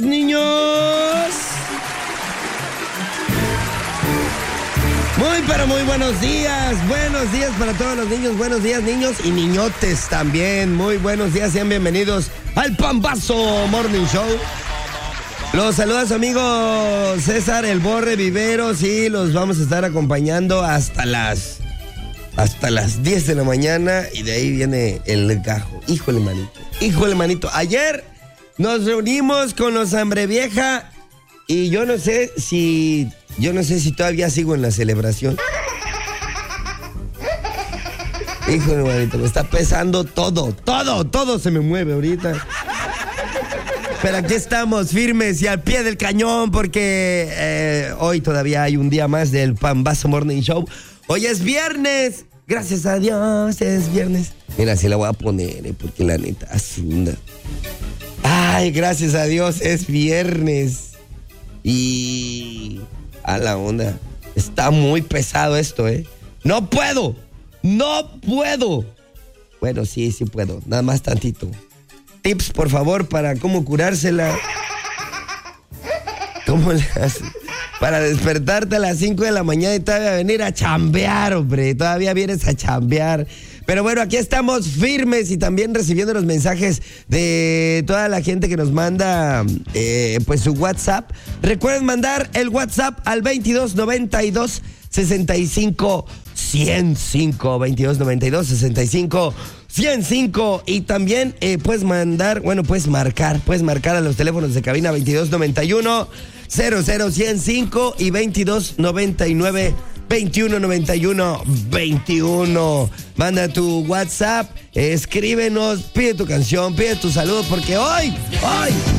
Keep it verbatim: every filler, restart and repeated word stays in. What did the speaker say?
Niños, muy pero muy buenos días, buenos días para todos los niños, buenos días niños y niñotes también, muy buenos días, sean bienvenidos al Pambazo Morning Show. Los saluda su amigo César El Borre Viveros y los vamos a estar acompañando hasta las hasta las diez de la mañana y de ahí viene el gajo. Híjole manito, híjole manito, ayer nos reunimos con los Hambre Vieja y yo no sé si, yo no sé si todavía sigo en la celebración. Híjole, manito, me está pesando todo, todo, todo se me mueve ahorita. Pero aquí estamos firmes y al pie del cañón porque eh, hoy todavía hay un día más del Pambazo Morning Show. Hoy es viernes, gracias a Dios es viernes. Mira, si la voy a poner, eh, porque la neta, asunda. Ay, gracias a Dios, es viernes. Y a la onda. Está muy pesado esto, ¿eh? No puedo, no puedo. Bueno, sí, sí puedo, nada más tantito. Tips, por favor, para cómo curársela. ¿Cómo le haces? Para despertarte a las cinco de la mañana y todavía venir a chambear, hombre. Todavía vienes a chambear. Pero bueno, aquí estamos firmes y también recibiendo los mensajes de toda la gente que nos manda eh, pues su WhatsApp. Recuerden mandar el WhatsApp al veintidós noventa y dos sesenta y cinco ciento cinco. veintidós noventa y dos sesenta y cinco ciento cinco. Y también eh, puedes mandar, bueno, puedes marcar, puedes marcar a los teléfonos de cabina veintidós noventa y uno cero cero ciento cinco y veintidós noventa y nueve veintiuno noventa y uno veintiuno. Manda tu WhatsApp, escríbenos, pide tu canción, pide tu saludo, porque hoy, hoy